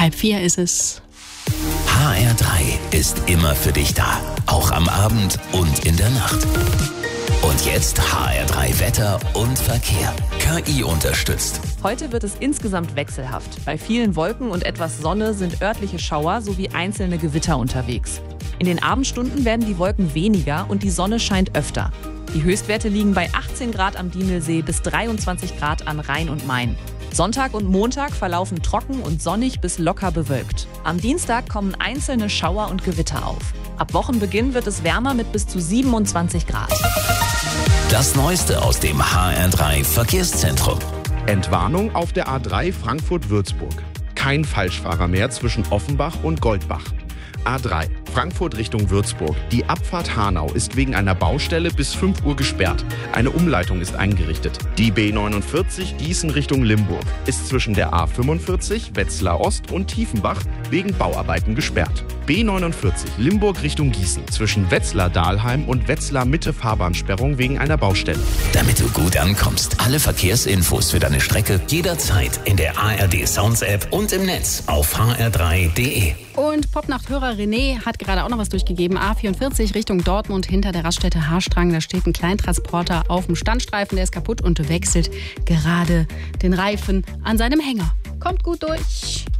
3:30 ist es. HR3 ist immer für dich da. Auch am Abend und in der Nacht. Und jetzt HR3 Wetter und Verkehr. KI unterstützt. Heute wird es insgesamt wechselhaft. Bei vielen Wolken und etwas Sonne sind örtliche Schauer sowie einzelne Gewitter unterwegs. In den Abendstunden werden die Wolken weniger und die Sonne scheint öfter. Die Höchstwerte liegen bei 18 Grad am Diemelsee bis 23 Grad an Rhein und Main. Sonntag und Montag verlaufen trocken und sonnig bis locker bewölkt. Am Dienstag kommen einzelne Schauer und Gewitter auf. Ab Wochenbeginn wird es wärmer mit bis zu 27 Grad. Das Neueste aus dem HR3 Verkehrszentrum. Entwarnung auf der A3 Frankfurt-Würzburg. Kein Falschfahrer mehr zwischen Offenbach und Goldbach. A3 Frankfurt Richtung Würzburg. Die Abfahrt Hanau ist wegen einer Baustelle bis 5 Uhr gesperrt. Eine Umleitung ist eingerichtet. Die B49 Gießen Richtung Limburg ist zwischen der A45 Wetzlar Ost und Tiefenbach wegen Bauarbeiten gesperrt. B49 Limburg Richtung Gießen zwischen Wetzlar-Dahlheim und Wetzlar-Mitte Fahrbahnsperrung wegen einer Baustelle. Damit du gut ankommst, alle Verkehrsinfos für deine Strecke jederzeit in der ARD Sounds App und im Netz auf hr3.de. Und Popnacht-Hörer René hat gerade auch noch was durchgegeben. A44 Richtung Dortmund hinter der Raststätte Haarstrang. Da steht ein Kleintransporter auf dem Standstreifen, der ist kaputt und wechselt gerade den Reifen an seinem Hänger. Kommt gut durch.